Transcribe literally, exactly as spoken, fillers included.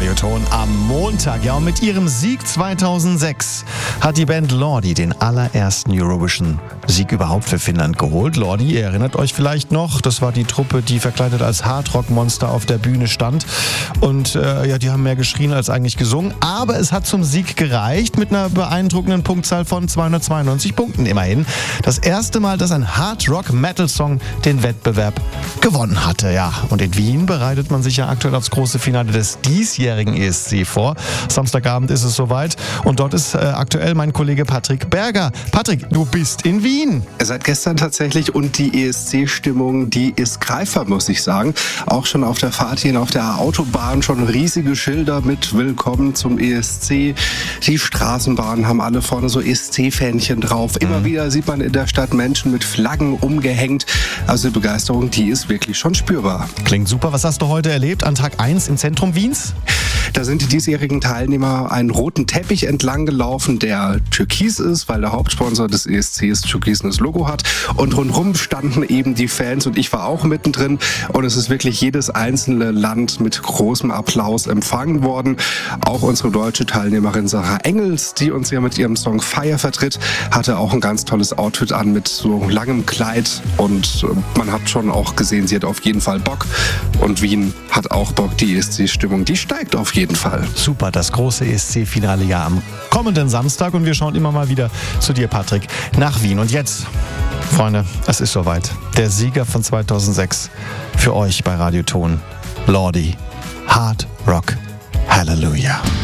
Radioton am Montag. Ja, und mit ihrem Sieg zweitausendsechs hat die Band Lordi den allerersten Eurovision-Sieg überhaupt für Finnland geholt. Lordi, ihr erinnert euch vielleicht noch, das war die Truppe, die verkleidet als Hardrock-Monster auf der Bühne stand. Und äh, ja, die haben mehr geschrien als eigentlich gesungen. Aber es hat zum Sieg gereicht mit einer beeindruckenden Punktzahl von zweihundertzweiundneunzig Punkten immerhin. Das erste Mal, dass ein Hard-Rock-Metal-Song den Wettbewerb gewonnen hatte. Ja, und in Wien bereitet man sich ja aktuell aufs große Finale des diesjährigen E S C vor. Samstagabend ist es soweit und dort ist äh, aktuell mein Kollege Patrick Berger. Patrick, du bist in Wien. Seit gestern tatsächlich und die E S C-Stimmung, die ist greifbar, muss ich sagen. Auch schon auf der Fahrt hier auf der Autobahn schon riesige Schilder mit Willkommen zum E S C. Die Straßenbahnen haben alle vorne so E S C-Fähnchen drauf. Immer mhm. wieder sieht man in der Stadt Menschen mit Flaggen umgehängt. Also die Begeisterung, die ist wirklich schon spürbar. Klingt super. Was hast du heute erlebt an Tag eins im Zentrum Wiens? Da sind die diesjährigen Teilnehmer einen roten Teppich entlang gelaufen, der türkis ist, weil der Hauptsponsor des E S Cs türkises Logo hat. Und rundherum standen eben die Fans und ich war auch mittendrin. Und es ist wirklich jedes einzelne Land mit großem Applaus empfangen worden. Auch unsere deutsche Teilnehmerin Sarah Engels, die uns ja mit ihrem Song Fire vertritt, hatte auch ein ganz tolles Outfit an mit so langem Kleid. Und man hat schon auch gesehen, sie hat auf jeden Fall Bock. Und Wien hat auch Bock. Die E S C-Stimmung, die steigt auf jeden Fall. Super, das große E S C-Finale ja am kommenden Samstag und wir schauen immer mal wieder zu dir, Patrick, nach Wien. Und jetzt, Freunde, es ist soweit. Der Sieger von zweitausendsechs für euch bei Radioton, Lordi, Hard Rock, Hallelujah.